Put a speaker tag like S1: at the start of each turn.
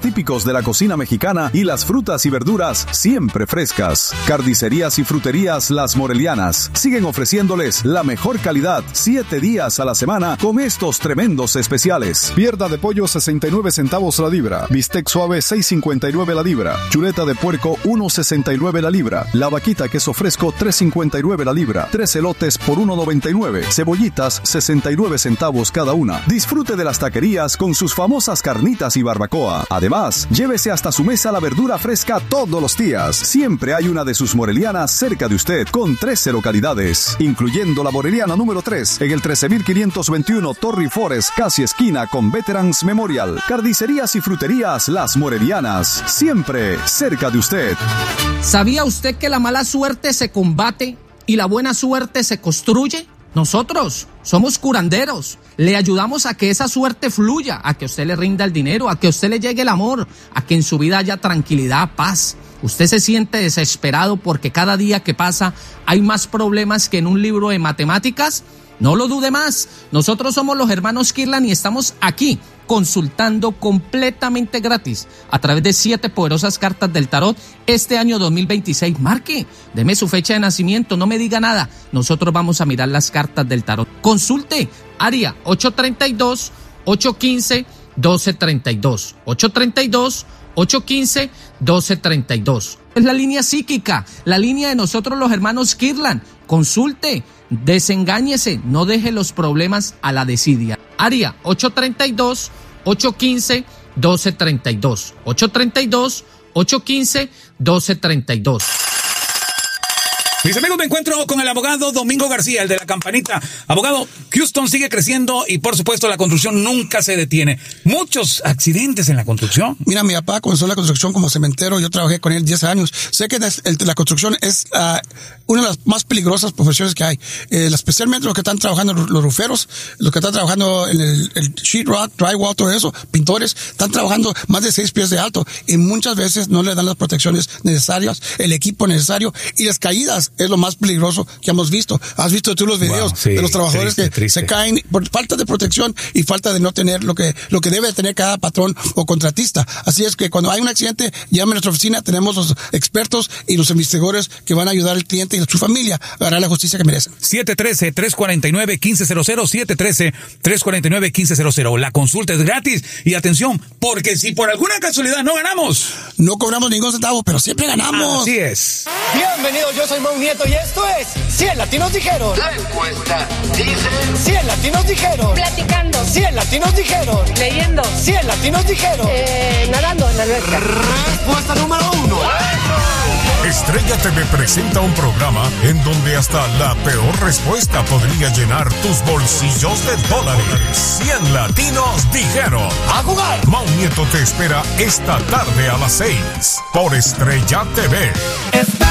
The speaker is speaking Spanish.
S1: típicos de la cocina mexicana y las frutas y verduras siempre frescas. Carnicerías y fruterías Las Morelianas siguen ofreciéndoles la mejor calidad 7 días a la semana con estos tremendos especiales. Pierna de pollo 69 centavos la libra, bistec suave 6.59 la libra, chuleta de puerco 1.69 la libra, la vaquita queso fresco 3.59 la libra, 3 elotes por 1.99, cebollitas 69 centavos cada una. Disfrute de las taquerías con sus famosas carnitas y barbacoa. Además, llévese hasta su mesa la verdura fresca todos los días. Siempre hay una de sus morelianas cerca de usted con 13 localidades, incluyendo la Moreliana número 3 en el 13.521 Torrey Forest, casi esquina con Veterans Memorial. Carnicerías y fruterías Las Morelianas, siempre cerca de usted.
S2: ¿Sabía usted que la mala suerte se combate y la buena suerte se construye? Nosotros somos curanderos. Le ayudamos a que esa suerte fluya, a que a usted le rinda el dinero, a que a usted le llegue el amor, a que en su vida haya tranquilidad, paz. Usted se siente desesperado porque cada día que pasa hay más problemas que en un libro de matemáticas. No lo dude más. Nosotros somos los hermanos Kirlan y estamos aquí consultando completamente gratis a través de 7 poderosas cartas del tarot este año 2026. Marque, deme su fecha de nacimiento, no me diga nada. Nosotros vamos a mirar las cartas del tarot. Consulte área 832-815-1232. 832-815-1232. Es la línea psíquica, la línea de nosotros los hermanos Kirlan. Consulte, desengáñese, no deje los problemas a la desidia. Área 832-815-1232. 832-815-1232.
S3: Mis amigos, me encuentro con el abogado Domingo García, el de la campanita. Abogado, Houston sigue creciendo y por supuesto la construcción nunca se detiene. Muchos accidentes en la construcción.
S4: Mira, mi papá comenzó la construcción como cementero, yo trabajé con él 10 años. Sé que la construcción es una de las más peligrosas profesiones que hay. Especialmente los que están trabajando, los ruferos, los que están trabajando en el sheetrock, drywall, todo eso, pintores, están trabajando más de 6 pies de alto y muchas veces no le dan las protecciones necesarias, el equipo necesario y las caídas. Es lo más peligroso que hemos visto. Has visto tú los videos de los trabajadores que se caen por falta de protección y falta de no tener lo que debe tener cada patrón o contratista. Así es que cuando hay un accidente, llame a nuestra oficina, tenemos los expertos y los investigadores que van a ayudar al cliente y a su familia a ganar la justicia que merecen.
S3: 713-349-1500, 713-349-1500. La consulta es gratis y atención, porque si por alguna casualidad no ganamos,
S4: no cobramos ningún centavo, pero siempre ganamos.
S3: Así es.
S5: Bienvenidos, yo soy Mau Nieto y esto es 100 Latinos Dijeron.
S6: La encuesta dice
S5: 100 Latinos Dijeron.
S7: Platicando.
S5: 100 Latinos Dijeron.
S7: Leyendo.
S5: 100 Latinos Dijeron.
S7: Nadando en la alberca.
S6: respuesta número 1.
S8: Estrella TV presenta un programa en donde hasta la peor respuesta podría llenar tus bolsillos de dólares. 100 Latinos Dijeron.
S5: ¡A jugar!
S8: Mau Nieto te espera esta tarde a las 6 por Estrella TV.